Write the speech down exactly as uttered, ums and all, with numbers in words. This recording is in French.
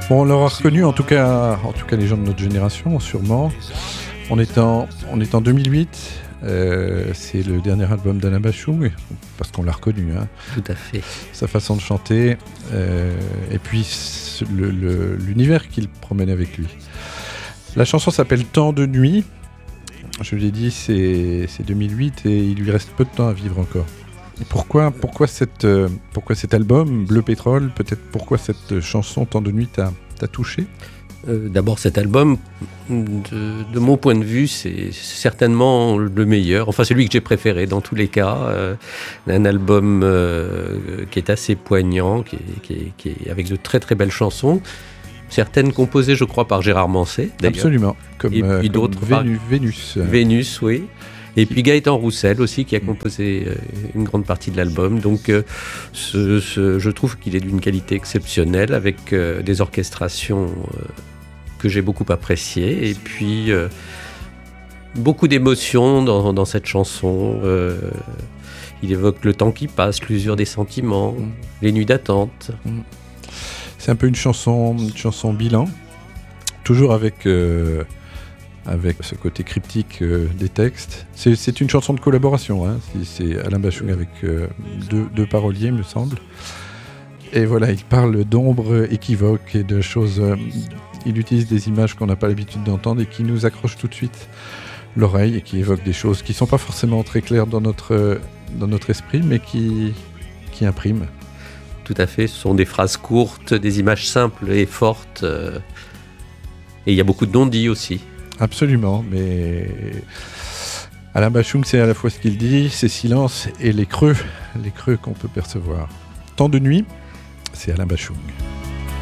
Bon, on l'aura reconnu, en tout cas, en tout cas les gens de notre génération, sûrement. On est en, on est en deux mille huit, euh, c'est le dernier album d'Alain Bashung, parce qu'on l'a reconnu. Hein. Tout à fait. Sa façon de chanter, euh, et puis le, le, l'univers qu'il promène avec lui. La chanson s'appelle Temps de nuit. Je l'ai dit, c'est, c'est deux mille huit et il lui reste peu de temps à vivre encore. Et pourquoi, pourquoi, cette, euh, pourquoi cet album, Bleu Pétrole, peut-être pourquoi cette chanson Temps de nuit t'a, t'a touché ? euh, D'abord, cet album, de, de mon point de vue, c'est certainement le meilleur. Enfin, celui que j'ai préféré dans tous les cas. Euh, un album euh, qui est assez poignant, qui est, qui, est, qui est avec de très très belles chansons. Certaines composées, je crois, par Gérard Manset, d'ailleurs. Absolument, comme, et puis euh, d'autres comme par... Vénus, Vénus. Vénus, oui. Et puis Gaëtan Roussel aussi, qui a composé euh, une grande partie de l'album. Donc, euh, ce, ce, je trouve qu'il est d'une qualité exceptionnelle, avec euh, des orchestrations euh, que j'ai beaucoup appréciées. Et puis, euh, beaucoup d'émotions dans, dans cette chanson. Euh, il évoque le temps qui passe, l'usure des sentiments, mmh. les nuits d'attente. Mmh. C'est un peu une chanson, une chanson bilan, toujours avec, euh, avec ce côté cryptique euh, des textes. C'est, c'est une chanson de collaboration, hein. c'est, c'est Alain Bashung avec euh, deux, deux paroliers, me semble. Et voilà, il parle d'ombres équivoques et de choses... Euh, il utilise des images qu'on n'a pas l'habitude d'entendre et qui nous accrochent tout de suite l'oreille et qui évoquent des choses qui ne sont pas forcément très claires dans notre, dans notre esprit, mais qui, qui impriment. Tout à fait, ce sont des phrases courtes, des images simples et fortes. Euh, et il y a beaucoup de non-dits aussi. Absolument, mais Alain Bashung, c'est à la fois ce qu'il dit, ses silences et les creux, les creux qu'on peut percevoir. Temps de nuit, c'est Alain Bashung.